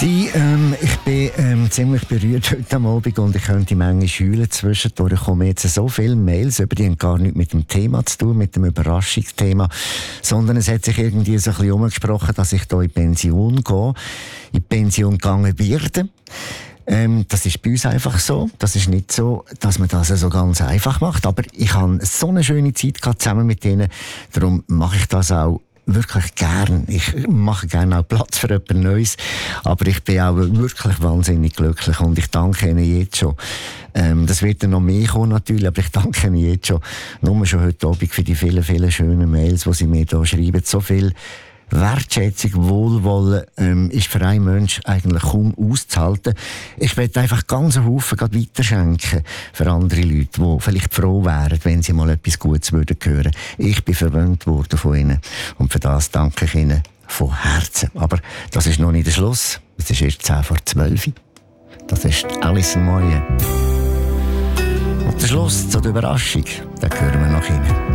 Ich bin ziemlich berührt heute Abend und ich könnte manchmal heulen. Zwischendurch kommen jetzt so viele Mails über, die haben gar nichts mit dem Thema zu tun, mit dem Überraschungsthema, sondern es hat sich irgendwie so ein bisschen umgesprochen, dass ich hier in Pension gehe, in Pension gegangen werde. Das ist bei uns einfach so. Das ist nicht so, dass man das so ganz einfach macht. Aber ich habe so eine schöne Zeit gehabt zusammen mit ihnen. Darum mache ich das auch wirklich gern. Ich mache gerne auch Platz für etwas Neues. Aber ich bin auch wirklich wahnsinnig glücklich und ich danke Ihnen jetzt schon. Das wird dann noch mehr kommen natürlich, aber ich danke Ihnen jetzt schon. Nur schon heute Abend für die vielen, vielen schönen Mails, die Sie mir hier schreiben. So viel Wertschätzung, Wohlwollen ist für einen Mensch eigentlich kaum auszuhalten. Ich möchte einfach ganz einen Haufen weiterschenken für andere Leute, die vielleicht froh wären, wenn sie mal etwas Gutes hören würden. Ich bin verwöhnt worden von ihnen und für das danke ich ihnen von Herzen. Aber das ist noch nicht der Schluss. Es ist erst 10:12. Das ist Alison Moyet. Und der Schluss zur Überraschung, den hören wir noch hin.